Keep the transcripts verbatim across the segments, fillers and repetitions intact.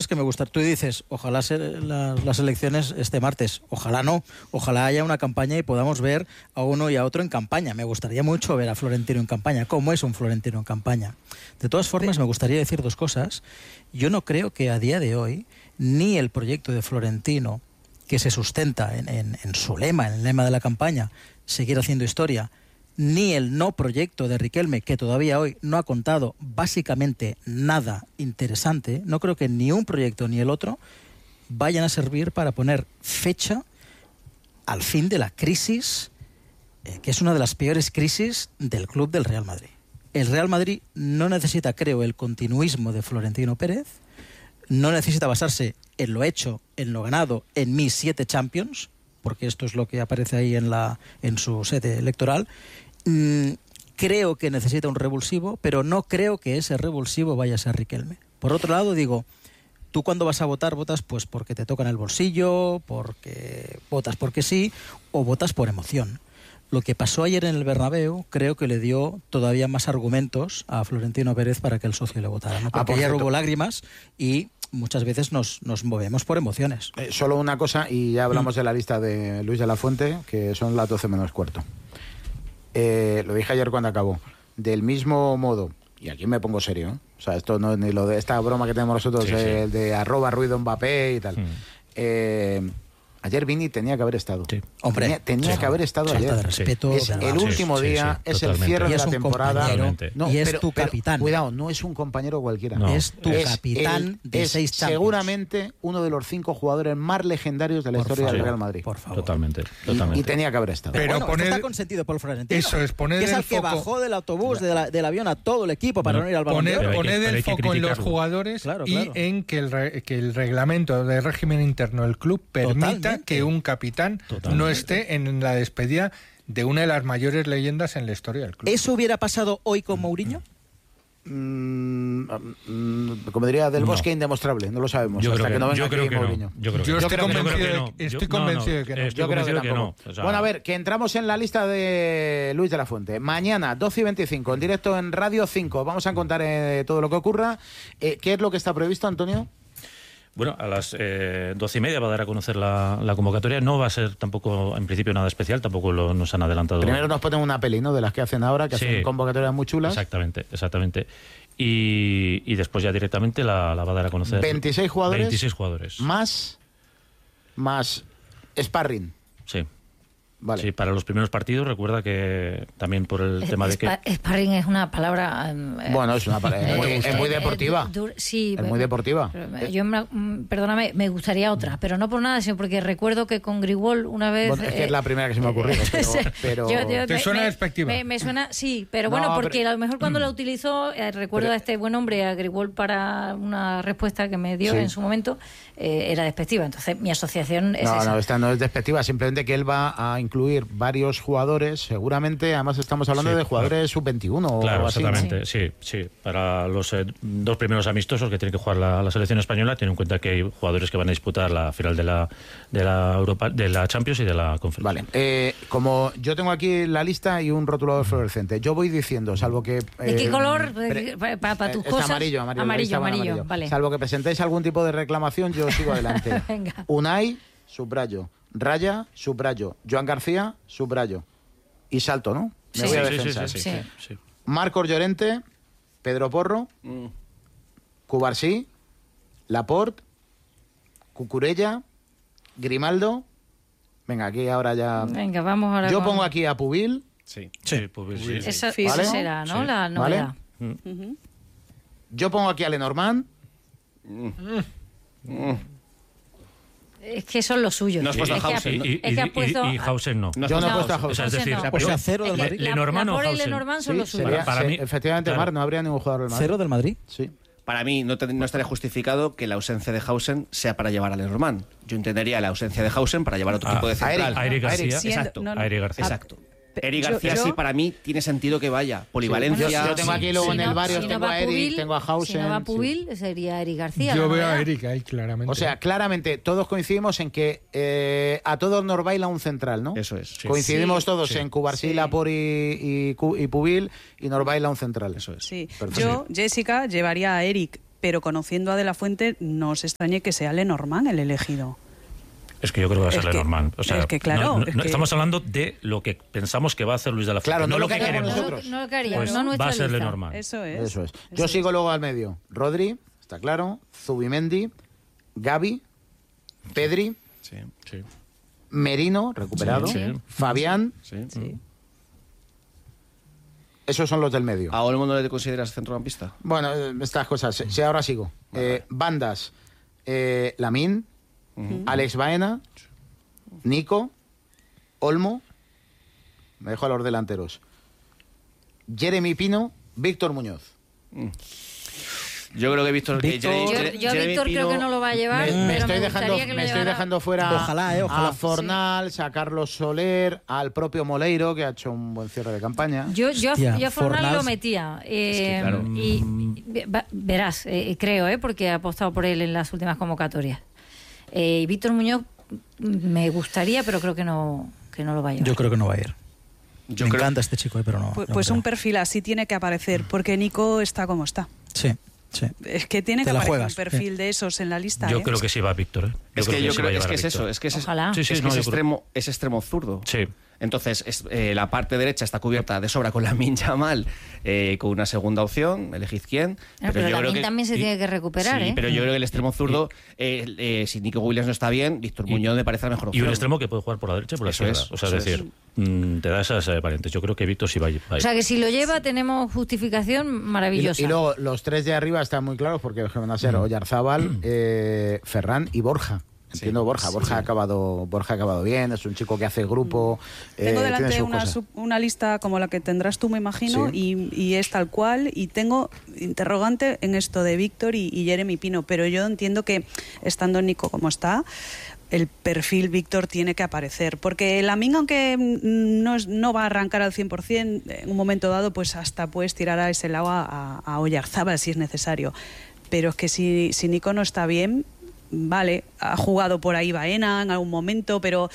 cosas que me gustan. Tú dices, ojalá se, la, las elecciones este martes. Ojalá no. Ojalá haya una campaña y podamos ver a uno y a otro en campaña. Me gustaría mucho ver a Florentino en campaña. ¿Cómo es un Florentino en campaña? De todas formas, me gustaría decir dos cosas. Yo no creo que a día de hoy ni el proyecto de Florentino, que se sustenta en, en, en su lema, en el lema de la campaña, seguir haciendo historia, ni el no proyecto de Riquelme, que todavía hoy no ha contado básicamente nada interesante, no creo que ni un proyecto ni el otro vayan a servir para poner fecha al fin de la crisis, eh, que es una de las peores crisis del club del Real Madrid. El Real Madrid no necesita, creo, el continuismo de Florentino Pérez, no necesita basarse en lo hecho, en lo ganado, en mis siete Champions, porque esto es lo que aparece ahí en, la, en su sede electoral. Mm, creo que necesita un revulsivo, pero no creo que ese revulsivo vaya a ser Riquelme. Por otro lado, digo, tú cuando vas a votar, votas pues porque te tocan el bolsillo, porque votas porque sí, o votas por emoción. Lo que pasó ayer en el Bernabéu creo que le dio todavía más argumentos a Florentino Pérez para que el socio le votara, ¿no? Porque ah, ayer hubo lágrimas y muchas veces nos, nos movemos por emociones. Eh, solo una cosa, y ya hablamos mm. de la lista de Luis de la Fuente, que son las doce menos cuarto. Eh, lo dije ayer cuando acabó. Del mismo modo, y aquí me pongo serio, ¿eh? O sea, esto no es ni lo de esta broma que tenemos nosotros, sí, eh, sí. de arroba ruido Mbappé y tal. Mm. Eh, ayer Vini tenía que haber estado. Sí. Hombre, tenía, tenía sí. que haber estado Falta ayer. de respeto, es el sí, último sí, día, sí, sí, es el cierre de la temporada. No, y es pero, tu capitán. Pero, cuidado, no es un compañero cualquiera. No. Es tu es capitán el, de es seis Champions. Seguramente uno de los cinco jugadores más legendarios de la por historia favor, del Real Madrid. Por favor. Totalmente. Y, totalmente. y tenía que haber estado. Pero, pero bueno, poner, está consentido por Florentino. Eso es poner que es el, el que foco, bajó del autobús, de la, del avión a todo el equipo para bueno, no ir al Balón de Oro. Poner el foco en los jugadores claro, claro. y en que el, re, que el reglamento de régimen interno del club permita Totalmente. que un capitán Totalmente. no esté en la despedida de una de las mayores leyendas en la historia del club. ¿Eso hubiera pasado hoy con Mourinho? Mm, mm, como diría Del Bosque, no. indemostrable, no lo sabemos. Yo hasta creo que, que no venga yo creo aquí que Mourinho. No. Yo, creo yo que estoy no. convencido, yo de, no. estoy yo, convencido no, no. de que no. Estoy yo creo que convencido tampoco. Que no. O sea, bueno, a ver, que entramos en la lista de Luis de la Fuente. Mañana, doce y veinticinco, en directo en Radio cinco. Vamos a contar eh, todo lo que ocurra. Eh, ¿Qué es lo que está previsto, Antonio? Bueno, a las eh, doce y media va a dar a conocer la, la convocatoria. No va a ser tampoco, en principio, nada especial. Tampoco lo, nos han adelantado. Primero nos ponen una peli, ¿no? De las que hacen ahora, que sí, hacen convocatorias muy chulas. Exactamente, exactamente. Y, y después ya directamente la, la va a dar a conocer. veintiséis jugadores. veintiséis jugadores. Más, más sparring. Sí. Vale. Sí, para los primeros partidos, recuerda que también por el es, tema de que... Sparring es una palabra... Eh, bueno, es una palabra... Eh, muy, es muy deportiva. Eh, sí. Es muy deportiva. Yo, perdóname, me gustaría otra, pero no por nada, sino porque recuerdo que con Grigol una vez... Bueno, es que eh, es la primera que se me ha ocurrido, pero... pero... Yo, yo, ¿Te me, suena me, despectiva? Me, me suena, sí, pero no, bueno, porque pero... a lo mejor cuando la utilizó, eh, recuerdo pero... a este buen hombre, a Grigol, para una respuesta que me dio sí. en su momento, eh, era despectiva. Entonces, mi asociación es No, esa. no, esta no es despectiva, simplemente que él va a incluir varios jugadores, seguramente, además estamos hablando sí, de jugadores claro. sub veintiuno claro, o así. Exactamente, sí, sí, sí. Para los eh, dos primeros amistosos que tiene que jugar la, la selección española, tiene en cuenta que hay jugadores que van a disputar la final de la de la Europa, de la Champions y de la Conferencia. Vale, eh, como yo tengo aquí la lista y un rotulador fluorescente, yo voy diciendo, salvo que... Eh, ¿De qué color? Para pa, pa tus eh, cosas. Amarillo, amarillo, amarillo, amarillo, amarillo. Vale. Salvo que presentéis algún tipo de reclamación, yo sigo adelante. Venga. Unai, subrayo. Raya, subrayo. Joan García, subrayo. Y salto, ¿no? Me sí, voy a sí, defensar. Sí, sí, sí, sí. Marcos Llorente, Pedro Porro, mm. Cubarsí, Laporte, Cucurella, Grimaldo. Venga, aquí ahora ya... Venga, vamos ahora. Yo con... pongo aquí a Pubil. Sí, sí, Pubil, sí. Eso, ¿Vale? eso será, ¿no? Sí. La novedad. ¿Vale? Uh-huh. Yo pongo aquí a Lenormand. Mm. Mm. Es que son los suyos. No has puesto a Hausen. Y, y, y, puesto... y, y Hausen no. no yo no he puesto a Hausen. O sea, es decir, no. O sea, cero del Madrid. Lenormand o Hausen. y Lenormand son sí, los suyos. Sería, para sí, mí, efectivamente, claro. Mar, no habría ningún jugador del Madrid. ¿Cero del Madrid? Sí. Para mí no, te, no estaría justificado que la ausencia de Hausen sea para llevar a Lenormand. Yo entendería la ausencia de Hausen para llevar a otro ah, tipo de central. A Eric García. Exacto. No, no. A Eric García. Exacto. Eric García yo, yo, sí, para mí tiene sentido que vaya. Polivalencia. Sí. Yo, yo tengo aquí luego si en no, el barrio, si tengo no a Eric, Pubil, tengo a Hausen. Si no va Pubil, sí. sería Eric García. Yo veo a Eric ahí claramente. O sea, claramente todos coincidimos en que eh, a todos nos baila un central, ¿no? Eso es. Sí. Coincidimos sí, todos sí. en Cubarsí, sí. Laporte y, y, y Pubil y nos baila un central. Eso es. Sí. Perfecto. Yo, Jessica, llevaría a Eric, pero conociendo a De La Fuente, no os extrañe que sea Lenormand el elegido. Es que yo creo que va a ser Lenormand. O sea, es que claro, no, no, es no, que... estamos hablando de lo que pensamos que va a hacer Luis de la Fuente. Claro, no, no lo lo que que queremos nosotros. No, no lo que haríamos, pues no nuestra va a ser lista. Lenormand. Eso es. Eso es. Eso Yo es. sigo luego al medio. Rodri, está claro. Zubimendi, Gavi, Pedri, Sí. Sí. Merino, recuperado. Sí, sí. Fabián. Sí. Sí. Esos son los del medio. ¿A Olmo no le consideras centrocampista? Bueno, eh, estas cosas. Sí, ahora sigo. Eh, bandas. Eh, Lamín, Ujú. Alex Baena, Nico, Olmo. Me dejo a los delanteros. Jeremy Pino, Víctor Muñoz. Yo creo que Víctor... que Víctor- Jeremy- Yo, Jeremy yo a Víctor creo Pino- que no lo va a llevar, Me, pero me estoy me dejando, gustaría que lo me estoy llevara. dejando fuera Ojalá, eh, ojalá. a Fornals, a Carlos Soler, al propio Moleiro, que ha hecho un buen cierre de campaña. Yo, yo, Hostia, yo a Fornals Fornals- lo metía. eh, claro. Y, y va- verás, eh, creo, eh, porque he apostado por él en las últimas convocatorias. Eh, y Víctor Muñoz me gustaría, pero creo que no, que no lo va a llevar. Yo creo que no va a ir. Yo Me creo- encanta este chico, eh, pero no. Pues, no pues creo. un perfil así tiene que aparecer, porque Nico está como está. Sí, sí. Es que tiene Te que la aparecer juegas, un perfil sí. de esos en la lista. Yo ¿eh? creo que sí va Víctor, ¿eh? Es que yo sí creo va a es llevar que a es Víctor. eso, es que es, Ojalá. Sí, sí, es, que no, es yo creo- extremo, es extremo zurdo. Sí. Entonces, es, eh, la parte derecha está cubierta de sobra con Lamine Yamal, eh, con una segunda opción, elegid quién. Ah, pero yo creo Lamine también se y- tiene que recuperar, sí, ¿eh? pero yo creo que el extremo zurdo, eh, eh, si Nico Williams no está bien, Víctor Y- Muñoz me parece la mejor Y opción. un extremo que puede jugar por la derecha y por la Eso izquierda. es, o sea, es eso es. decir, mm, te da esas eh, variantes. Yo creo que Víctor sí va a ir. va a O ir. sea, que si lo lleva tenemos justificación Y, maravillosa. y luego los tres de arriba están muy claros porque van a ser Oyarzábal, eh, Ferran y Borja. Entiendo Borja. Borja ha acabado, Borja ha acabado bien, es un chico que hace grupo. eh, Tengo tiene delante sus una, cosas. sub- una lista como la que tendrás tú, me imagino, Sí. y, y es tal cual. Y tengo interrogante en esto de Víctor y, y Jeremy Pino, pero yo entiendo que estando Nico como está, el perfil Víctor tiene que aparecer. Porque Lamine, aunque mm, no, es- no va a arrancar al cien por cien, en un momento dado, pues hasta puedes tirar a ese lado a, a Oyarzábal si es necesario. Pero es que si, si Nico no está bien, vale, ha jugado por ahí Baena en algún momento, pero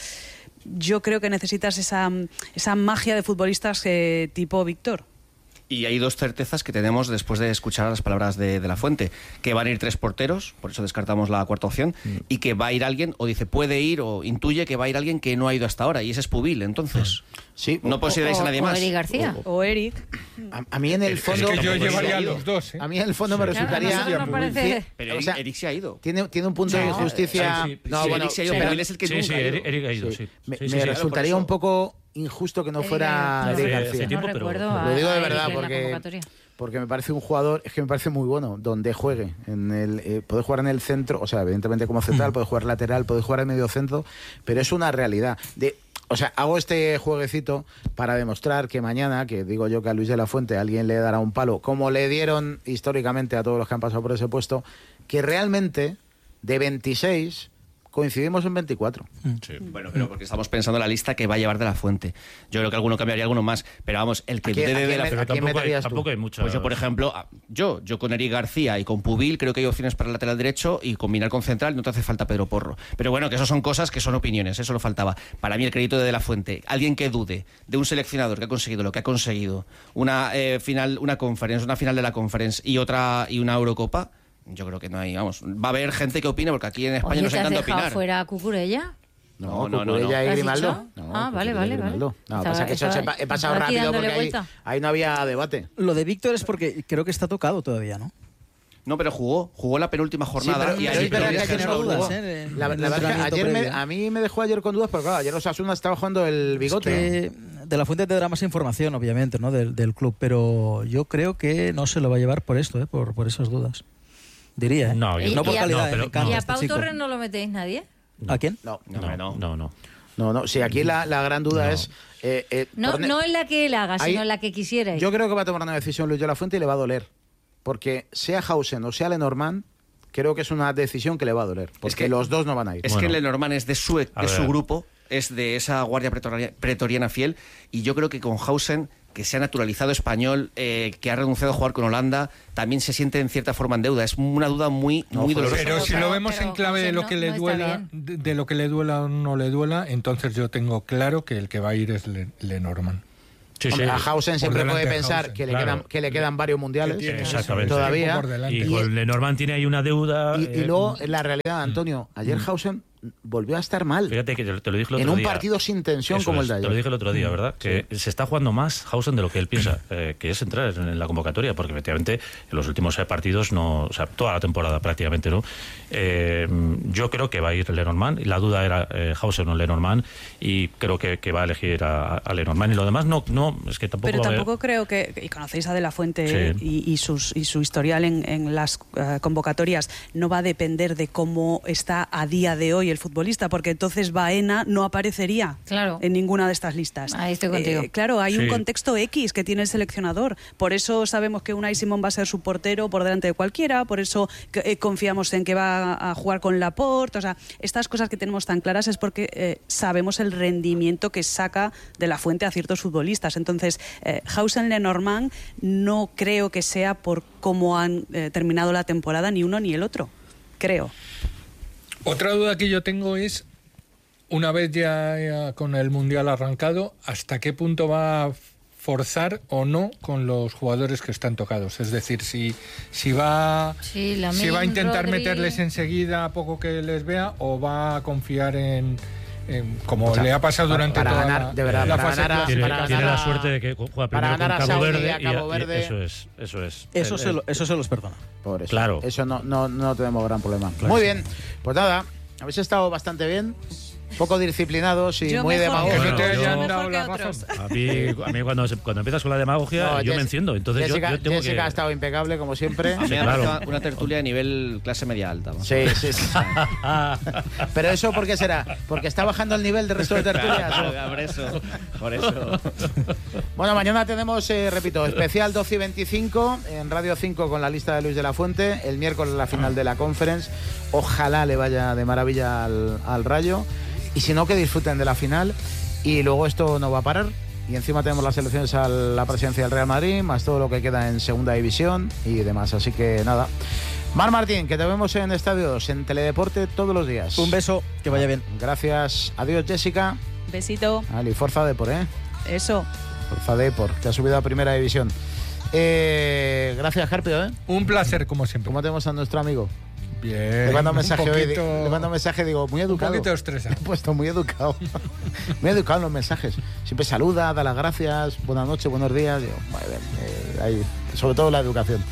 yo creo que necesitas esa, esa magia de futbolistas eh, tipo Víctor. Y hay dos certezas que tenemos después de escuchar las palabras de, de La Fuente, que van a ir tres porteros, por eso descartamos la cuarta opción, Mm. y que va a ir alguien, o dice puede ir, o intuye que va a ir alguien que no ha ido hasta ahora, y ese es Pubil, entonces. Sí, No consideráis a nadie o más. Eric García. O Eric. A, a mí en el Es fondo. que yo tampoco llevaría a es- los dos, ¿eh? A mí en el fondo me Sí. resultaría. Claro, a nosotros nos parece- Pero O Eric, sea, Eric se ha ido. Tiene, tiene un punto de No, injusticia. sí, sí, no, sí, bueno, Eric se ha ido, pero pero él es el que Sí, nunca sí, ha ido. Eric, Eric ha ido, sí. sí. me, Sí, me sí, sí. resultaría por eso. un poco injusto que no Eric, fuera no, Eric hace- García. hace tiempo, no pero- recuerdo pero a- Lo digo de a verdad Eric en la porque, convocatoria. porque me parece un jugador, es que me parece muy bueno, donde juegue. En el, eh, puede jugar en el centro, o sea, evidentemente como central, puede jugar lateral, puede jugar en medio centro, pero es una realidad. De, o sea, hago este jueguecito para demostrar que mañana, que digo yo que a Luis de la Fuente alguien le dará un palo, como le dieron históricamente a todos los que han pasado por ese puesto, que realmente de veintiséis coincidimos en veinticuatro. Sí. Bueno, pero porque estamos pensando en la lista que va a llevar de La Fuente. Yo creo que alguno cambiaría, alguno más. Pero vamos, el que ¿A quién- dude a de quién la me- Pero ¿A quién tampoco hay, meterías tú? tampoco hay mucha... Pues yo, por ejemplo, a- yo, yo con Eric García y con Pubil creo que hay opciones para el lateral derecho y combinar con central no te hace falta Pedro Porro. Pero bueno, que eso son cosas que son opiniones, eso lo faltaba. Para mí el crédito de De La Fuente, alguien que dude de un seleccionador que ha conseguido lo que ha conseguido, una eh, final, una conference, una final de la conference y otra y una Eurocopa, yo creo que no hay, vamos, va a haber gente que opine porque aquí en España Oye, nos ¿te has encanta dejado opinar. fuera a Cucurella? No, no, no, Cucurella no. y ¿Lo has Grimaldo. dicho? No, Ah, Cucurella vale, y vale, Grimaldo. vale. No, Estaba- pasa que eso estaba- se pa- he pasado estaba aquí rápido dándole porque ahí, vuelta. ahí no había debate. Lo de Víctor es porque creo que está tocado todavía, ¿no? No, pero jugó, jugó la penúltima jornada Sí, y pero ahí es verdad pero que es que tiene no dudas, jugó. ¿eh? La, la verdad es que ayer me- a mí me dejó ayer con dudas, pero claro, ayer Osasuna estaba jugando el bigote. Es que De La Fuente tendrá más información, obviamente, ¿no? Del, del club, pero yo creo que no se lo va a llevar por esto, ¿eh? Por, por esas dudas. Diría, ¿eh? No, yo- Y- no por y a- calidad, no, pero- me encanta ¿Y a este Pau chico. Torres no lo metéis nadie? ¿A quién? No, No, hombre, no. no, no. no, no. Sí, aquí la, la gran duda No. es. eh, eh, No, Torne- no en la que él haga, Ahí- sino en la que quisierais. Yo creo que va a tomar una decisión Luis de la Fuente y le va a doler. Porque sea Hausen o sea Lenormand, creo que es una decisión que le va a doler. Porque que- los dos no van a ir. Es Bueno. que Lenormand es de su, de A su ver. grupo, es de esa guardia pretoria- pretoriana fiel, y yo creo que con Hausen, que se ha naturalizado español, eh, que ha renunciado a jugar con Holanda, también se siente en cierta forma en deuda. Es una duda muy, muy dolorosa. Pero si Pero- lo vemos pero, en clave de José, lo no- que no le está duela, de, de lo que le duela o no le duela, entonces yo tengo claro que el que va a ir es Le- Lenormand. Sí, Hombre, sí. a Hausen siempre puede pensar Hausen, que, le claro. quedan, que le quedan varios mundiales Exactamente. todavía. Y con Lenormand tiene ahí una deuda. Y, y eh, luego, la realidad, Antonio, ayer Hausen volvió a estar mal. Fíjate que te lo dije el otro en un día. partido sin tensión Eso como es, el de ayer. Te lo dije el otro día, ¿verdad? Que Sí. se está jugando más Hausen de lo que él piensa, eh, que es entrar en la convocatoria, porque efectivamente en los últimos eh, partidos, no, o sea, toda la temporada prácticamente, ¿no? Eh, yo creo que va a ir Lenormand, y la duda era eh, Hausen o Lenormand, y creo que, que va a elegir a, a Lenormand, y lo demás no, no es que tampoco. Pero va a tampoco haber... creo que, y conocéis a De La Fuente Sí. y, y, sus, y su historial en, en las uh, convocatorias, no va a depender de cómo está a día de hoy el futbolista, porque entonces Baena no aparecería Claro. en ninguna de estas listas. Ahí estoy contigo. Eh, claro, hay Sí. un contexto X que tiene el seleccionador. Por eso sabemos que Unai Simón va a ser su portero por delante de cualquiera, por eso eh, confiamos en que va a jugar con Laporte. O sea, estas cosas que tenemos tan claras es porque eh, sabemos el rendimiento que saca De La Fuente a ciertos futbolistas. Entonces, eh, Hausen Lenormand no creo que sea por cómo han eh, terminado la temporada ni uno ni el otro. Creo. Otra duda que yo tengo es, una vez ya, ya con el Mundial arrancado, ¿hasta qué punto va a forzar o no con los jugadores que están tocados? Es decir, si, si, va, Sí, Lamine, si va a intentar Rodri. meterles enseguida a poco que les vea, o va a confiar en, en como O sea, le ha pasado para- durante para toda ganar, la, de verdad, la para fase ganar a- Tiene, para tiene ganar la a- suerte de que juega para primero con ganar a Cabo Saudi y Verde. a Cabo y- y Verde. eso es, eso es. Eso, El- se lo, eso se los perdona. Por eso. Claro. Eso no, no, no tenemos gran problema. Claro. Muy bien. Pues nada, habéis estado bastante bien. Poco disciplinados y Yo muy mejor Que demagogos. no te Bueno, hayan yo- dado Mejor la que otros. razón. A mí, a mí cuando, se- cuando empiezas con la demagogia, No, yo Jess- me enciendo. Entonces yo, Jessica, yo tengo Jessica que... ha estado impecable, como siempre. A mí me claro. parece una tertulia de nivel clase media alta. ¿no? Sí, sí, sí. Pero eso, ¿por qué será? ¿Porque está bajando el nivel del resto de tertulias? ¿o? Por eso, por eso. Bueno, mañana tenemos, eh, repito, especial doce y veinticinco en Radio cinco con la lista de Luis de la Fuente. El miércoles la final de la Conference. Ojalá le vaya de maravilla al, al Rayo. Y si no, que disfruten de la final. Y luego esto no va a parar. Y encima tenemos las elecciones a la presidencia del Real Madrid, más todo lo que queda en segunda división y demás. Así que nada. Mar Martín, que te vemos en Estadio dos, en Teledeporte todos los días. Un beso, que vaya bien. Gracias. Adiós, Jessica. Besito. Ali, Forza Depor, ¿eh? Eso. Forza Depor, que ha subido a primera división. Eh, gracias, Carpio, ¿eh? Un placer, como siempre. ¿Cómo tenemos a nuestro amigo? Bien. Le mando un un mensaje hoy, di- poquito- le mando un mensaje, digo, muy educado. Un poquito estresado. He puesto muy educado. Muy educado en los mensajes. Siempre saluda, da las gracias, buenas noches, buenos días. Digo, muy bien, eh, ahí, sobre todo la educación.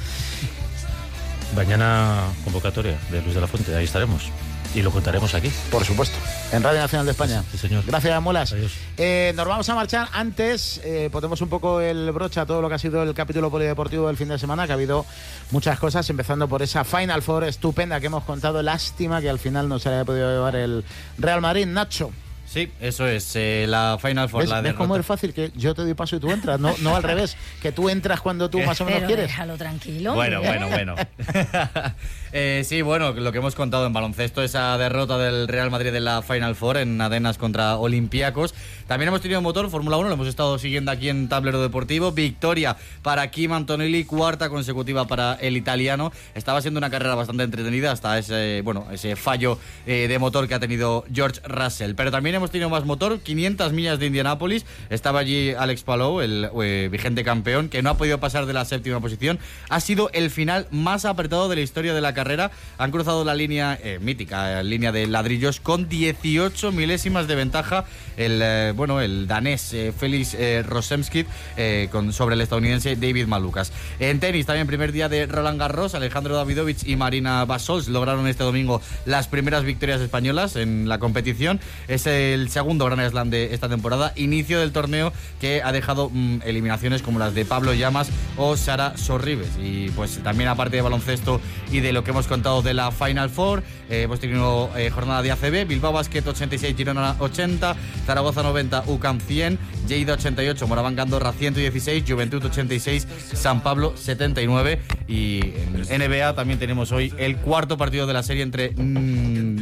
Mañana convocatoria de Luis de la Fuente, ahí estaremos. Y lo contaremos aquí. Por supuesto, en Radio Nacional de España. Sí, señor. Gracias, Muelas. Adiós. Eh, nos vamos a marchar. Antes, eh, ponemos un poco el broche a todo lo que ha sido el capítulo polideportivo del fin de semana, que ha habido muchas cosas, empezando por esa Final Four estupenda que hemos contado. Lástima que al final no se haya podido llevar el Real Madrid. Nacho. Sí, eso es, eh, la Final Four. ¿Ves, la ves cómo derrota. es fácil que yo te doy paso y tú entras? No, no al revés, que tú entras cuando tú más o menos Pero quieres. déjalo tranquilo. Bueno, hombre. bueno, bueno. Eh, sí, bueno, lo que hemos contado en baloncesto, esa derrota del Real Madrid en la Final Four en Atenas contra Olympiacos. También hemos tenido motor, Fórmula uno, lo hemos estado siguiendo aquí en Tablero Deportivo. Victoria para Kim Antonelli, cuarta consecutiva para el italiano. Estaba siendo una carrera bastante entretenida hasta ese, bueno, ese fallo eh, de motor que ha tenido George Russell. Pero también hemos tenido más motor, quinientas millas de Indianápolis. Estaba allí Alex Palou, el eh, vigente campeón, que no ha podido pasar de la séptima posición. Ha sido el final más apretado de la historia de la carrera. Han cruzado la línea eh, mítica, línea de ladrillos, con dieciocho milésimas de ventaja el eh, bueno el danés eh, Félix eh, Rosemskid eh, con, sobre el estadounidense David Malukas. En tenis, también primer día de Roland Garros, Alejandro Davidovich y Marina Basols lograron este domingo las primeras victorias españolas en la competición. Es el segundo Grand Slam de esta temporada, inicio del torneo que ha dejado mmm, eliminaciones como las de Pablo Llamas o Sara Sorribes. Y pues también, aparte de baloncesto y de lo que hemos contado de la Final Four, eh, hemos tenido eh, jornada de A C B, Bilbao Basket ochenta y seis, Girona ochenta, Zaragoza noventa, U C A M cien, Lleida ochenta y ocho, Moraván Andorra ciento dieciséis, Juventud ochenta y seis, San Pablo setenta y nueve. Y en N B A también tenemos hoy el cuarto partido de la serie entre mmm,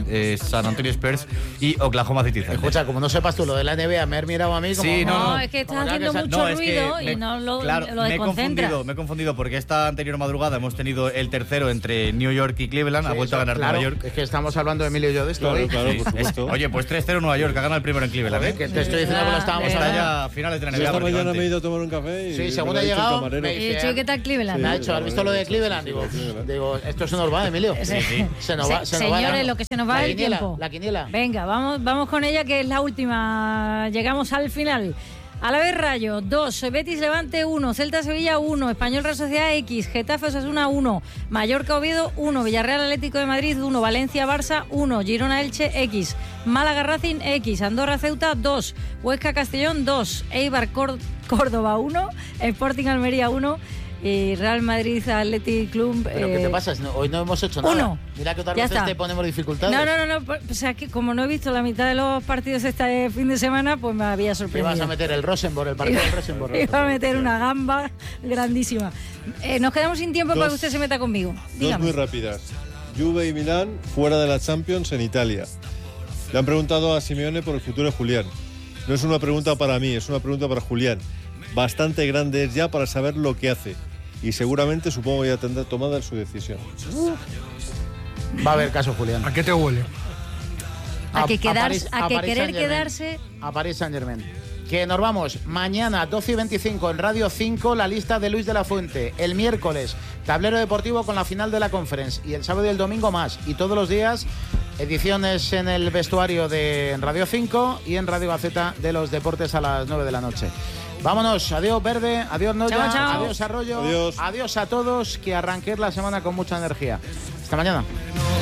eh, San Antonio Spurs y Oklahoma City Thunder. Escucha, como no sepas tú lo de la N B A, me has mirado a mí como... Sí, no, No, no. es que estás Como haciendo que mucho no, es ruido que y me- no lo, claro, lo me he desconcentra. confundido, me he confundido porque esta anterior madrugada hemos tenido el tercero entre New York y Cleveland, Sí, ha vuelto eso, a ganar claro, Nueva York. Es que estamos hablando de Emilio y yo de esto. Claro, hoy. claro, Sí, por es- supuesto. oye, pues tres cero Nueva York, ha ganado el primero en Cleveland. Joder, ¿eh? que te estoy diciendo que lo estábamos Verdad. Está hablando. ya a finales de la Yo N B A. esta mañana me he prácticamente. ido a tomar un café y Sí, me según lo he ha dicho el llegado, camarero. me Y dice, dicho, ¿qué tal Cleveland? me ha dicho, ¿has visto lo de Cleveland? Digo, digo, esto se nos va, Emilio. Sí, sí. Se nos va, Se- se nos va señores, dando. lo que se nos va La es el quiniela, tiempo. La quiniela. Venga, vamos, vamos con ella, que es la última. Llegamos al final. Alavés Rayo, dos. Betis Levante, uno. Celta Sevilla, uno. Español Real Sociedad, X. Getafe Osasuna, uno. Mallorca Oviedo, uno. Villarreal Atlético de Madrid, uno. Valencia Barça, uno. Girona Elche, X. Málaga Racing, X. Andorra Ceuta, dos. Huesca Castellón, dos. Eibar Cór- Córdoba, uno. Sporting Almería, uno. Y Real Madrid Athletic Club. ¿Pero qué eh, te pasa? No, hoy no hemos hecho nada. uno. Mira que otras Ya veces está. te ponemos dificultades. No, no, no, no. O sea, que como no he visto la mitad de los partidos este fin de semana, pues me había Te sorprendido. vas a meter el Rosenborg, el partido del Rosenborg. Iba a meter una gamba grandísima. Eh, nos quedamos sin tiempo Dos- para que usted se meta conmigo. Dos Dígame. muy rápidas. Juve y Milán fuera de la Champions en Italia. Le han preguntado a Simeone por el futuro de Julián. No es una pregunta para mí, es una pregunta para Julián. Bastante grande es ya para saber lo que hace. Y seguramente, supongo, ya tendrá tomada su decisión. Va a haber caso, Julián. ¿A qué te huele? A que, quedar- París- a que París querer Saint-Germain. quedarse. A París Saint-Germain. Que nos vamos mañana, doce y veinticinco, en Radio cinco, la lista de Luis de la Fuente. El miércoles, tablero deportivo con la final de la Conference. Y el sábado y el domingo más. Y todos los días, ediciones en el vestuario de Radio cinco y en Radio Gaceta de los deportes a las nueve de la noche. Vámonos, adiós Verde, adiós Noya, Chao, chao. adiós Arroyo, Adiós. adiós a todos, que arranquéis la semana con mucha energía. Hasta mañana.